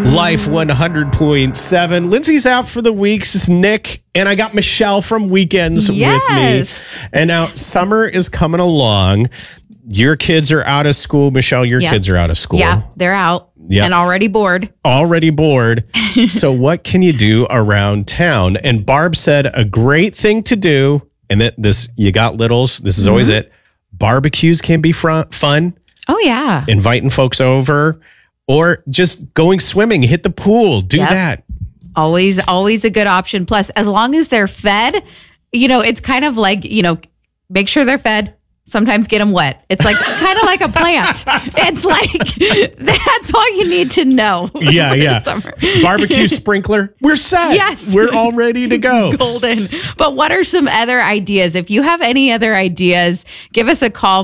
Life 100.7. Lindsay's out for the week. This is Nick, and I got Michelle from Weekends with me. And now summer is coming along. Your kids are out of school. Michelle, your kids are out of school. Yeah, they're out and already bored. So what can you do around town? And Barb said a great thing to do, and that this, you got littles, this is always it. Barbecues can be fun. Oh, yeah. Inviting folks over. Or just going swimming, hit the pool, do that. Always a good option. Plus, as long as they're fed, it's kind of like, make sure they're fed. Sometimes get them wet. It's like kind of like a plant. It's like, that's all you need to know. Yeah. Barbecue sprinkler. We're set. Yes. We're all ready to go. Golden. But what are some other ideas? If you have any other ideas, give us a call,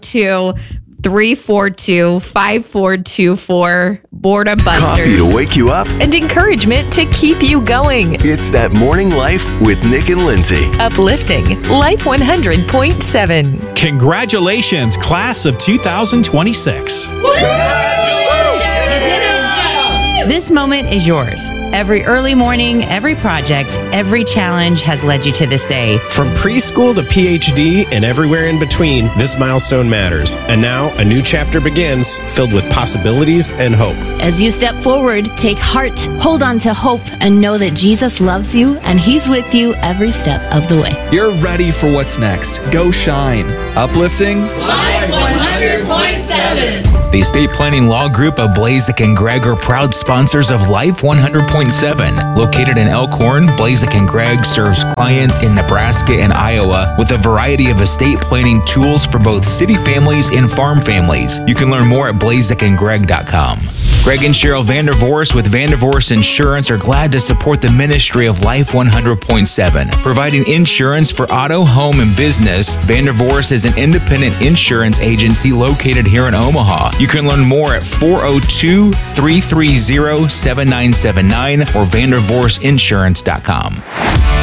402-342-5424. Boredom Busters. Coffee to wake you up and encouragement to keep you going. It's That Morning Life with Nick and Lindsay. Uplifting Life 100.7. Congratulations, class of 2026. This moment is yours. Every early morning, every project, every challenge has led you to this day. From preschool to PhD and everywhere in between, this milestone matters. And now a new chapter begins, filled with possibilities and hope. As you step forward, take heart, hold on to hope, and know that Jesus loves you and He's with you every step of the way. You're ready for what's next. Go shine. Uplifting Life 100.7. The estate planning law group of Blazek and Gregg are proud sponsors of Life 100.7. Located in Elkhorn, Blazek and Gregg serves clients in Nebraska and Iowa with a variety of estate planning tools for both city families and farm families. You can learn more at blazekandgregg.com. Greg and Cheryl Vandervorst with Vandervorst Insurance are glad to support the ministry of Life 100.7. Providing insurance for auto, home, and business, Vandervorst is an independent insurance agency located here in Omaha. You can learn more at 402-330-7979 or vandervorstinsurance.com.